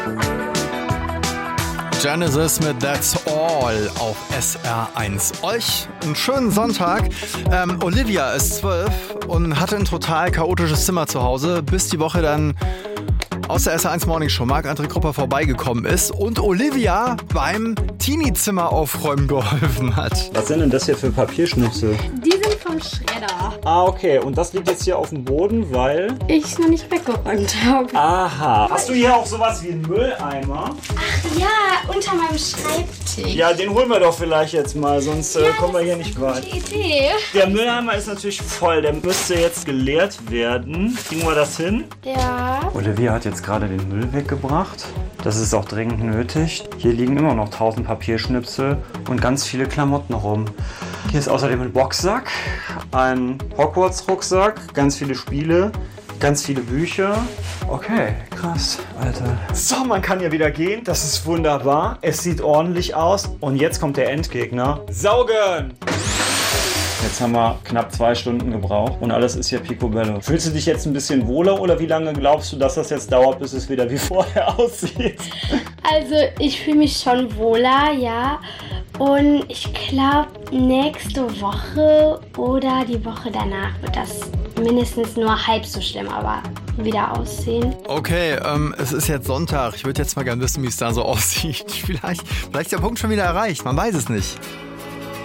Genesis mit That's All auf SR1. Euch einen schönen Sonntag. Olivia ist 12 und hatte ein total chaotisches Zimmer zu Hause, bis die Woche dann aus der SR1 Morning Show Marc-André Krupper vorbeigekommen ist und Olivia beim Teenie-Zimmer aufräumen geholfen hat. Was sind denn das hier für Papierschnipsel? Die sind vom Schredder. Ah, okay. Und das liegt jetzt hier auf dem Boden, weil... Ich es noch nicht weggeräumt habe. Aha. Hast du hier auch sowas wie einen Mülleimer? Ach ja, unter meinem Schreibtisch. Ja, den holen wir doch vielleicht jetzt mal, sonst kommen wir hier nicht weit. Gute Idee. Der Mülleimer ist natürlich voll. Der müsste jetzt geleert werden. Kriegen wir das hin? Ja. Olivia hat jetzt gerade den Müll weggebracht. Das ist auch dringend nötig. Hier liegen immer noch 1000 Papierschnipsel und ganz viele Klamotten rum. Hier ist außerdem ein Boxsack, ein Hogwarts-Rucksack, ganz viele Spiele, ganz viele Bücher. Okay, krass, Alter. So, man kann hier wieder gehen. Das ist wunderbar. Es sieht ordentlich aus. Und jetzt kommt der Endgegner. Saugen! Jetzt haben wir knapp 2 Stunden gebraucht und alles ist hier picobello. Fühlst du dich jetzt ein bisschen wohler oder wie lange glaubst du, dass das jetzt dauert, bis es wieder wie vorher aussieht? Also ich fühle mich schon wohler, ja. Und ich glaube, nächste Woche oder die Woche danach wird das mindestens nur halb so schlimm, aber wieder aussehen. Okay, es ist jetzt Sonntag. Ich würde jetzt mal gerne wissen, wie es da so aussieht. Vielleicht ist der Punkt schon wieder erreicht. Man weiß es nicht.